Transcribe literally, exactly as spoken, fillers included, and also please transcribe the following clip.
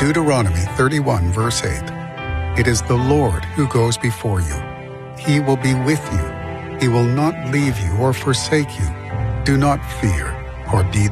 Deuteronomy thirty-one, verse eight. It is the Lord who goes before you. He will be with you. He will not leave you or forsake you. Do not fear or be